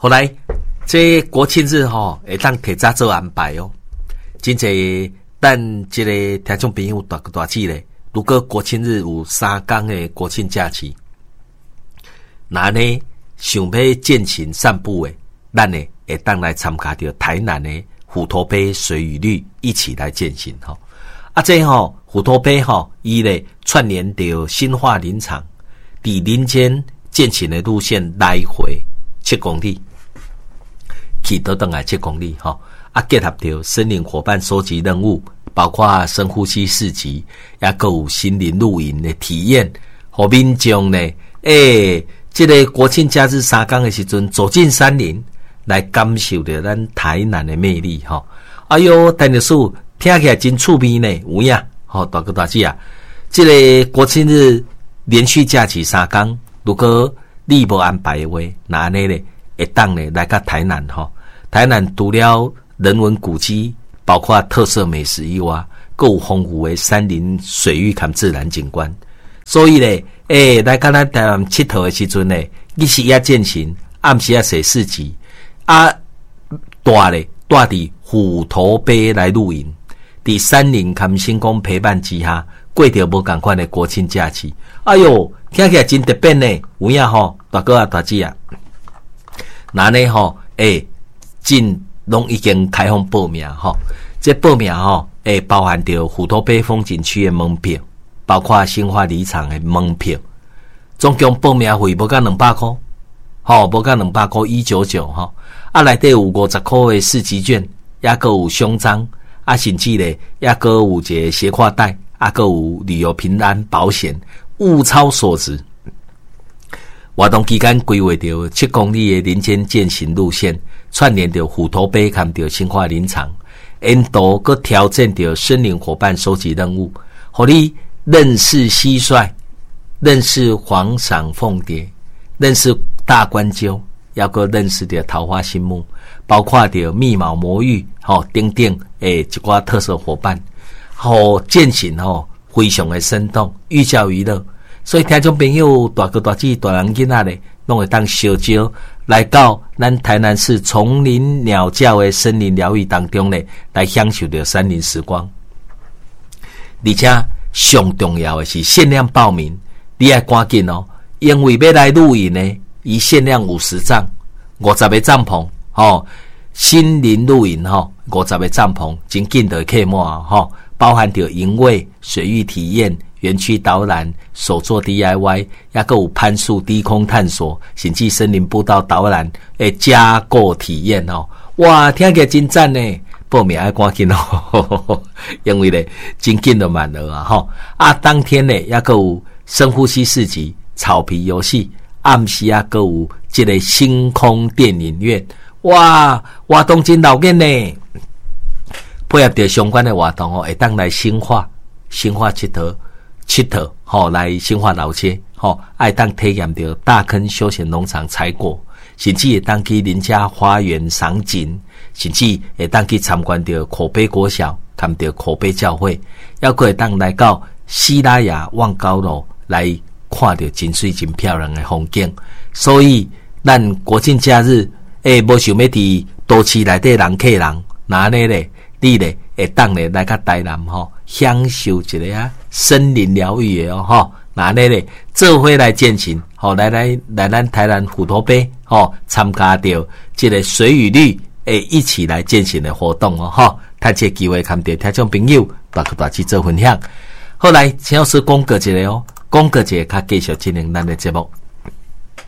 后来这国庆日会当提早做安排哦。真侪咱这个听众朋友大志咧，如果国庆日有3天的国庆假期，那呢想要健行散步的，咱呢会当来参加到台南的虎头杯水与绿一起来健行吼。这虎头杯伊咧串联到新化林场，伫林间健行的路线来回7公里，去倒转来7公里结合到森林伙伴收集任务，包括深呼吸市集，也还有森林露营的体验，互民众呢这个国庆假日3天的时阵走进山林，来感受到咱台南的魅力哎哟，陈律师听起来真趣味呢，有影大哥大姐啊，这个国庆日连续假期3天，如果你无安排的话，那安尼咧会当咧来到台南台南除了人文古迹，包括特色美食以外，更有丰富的山林水域和自然景观。所以咧来到咱台南佚佗的时阵咧，日时也健行，暗时也写市集大咧带伫虎头杯来露营，伫山林和星空陪伴之下，过着无同款的国庆假期。哎哟，听起来真特别呢，有影大哥啊大姐啊，那呢真拢已经开放报名这报名包含着虎头杯风景区的门票，包括新化里场的门票，总共报名费无到200块无到200块199内底有50块的市集券，也还有胸章甚至咧也还有一个斜挎带，也还有旅游平安保险，物超所值。活动期间规划到7公里的林间健行路线，串联到虎头杯和到新化林场，沿途佮挑战到森林伙伴收集任务，互你认识蟋蟀，认识黄裳凤蝶，认识大冠鸠，也佮认识到桃花心木，包括到密毛魔芋等等一寡特色伙伴，健行非常的生动，寓教于乐。所以听众朋友大哥大姐大人囡仔咧，拢会当小招来到咱台南市丛林鸟叫的森林疗愈当中咧，来享受到山林时光。而且上重要的是限量报名，你要赶紧因为要来露营呢，伊限量50帐，50个帐篷森林露营50个帐篷真紧就客满包含着营位、水域体验、园区导览、手作 DIY， 也还有攀树低空探索，甚至森林步道导览的加购体验哇，听起来真赞呢！报名要赶紧因为咧真紧就满额当天咧也还有深呼吸市集、草皮游戏，暗时也还有这个星空电影院，哇，活动真闹热呢！配合着相关的活动会当来新化佚佗来新化老街爱当体验到大坑休闲农场采果，甚至会当去林家花园赏景，甚至会当去参观到口碑国小，看到口碑教会，也会当来到西拉雅望高楼来看到真水真漂亮的风景。所以咱国庆假日无想要伫都市内底人客人，那呢咧你咧会当咧来到台南享受一个森林疗愈的那呢咧做伙来健行来咱台南虎头杯参加到这个水与绿一起来健行的活动趁这机会看到听众朋友大家大去做分享。后来请老师讲过一个讲过一个较继续进行咱的节目。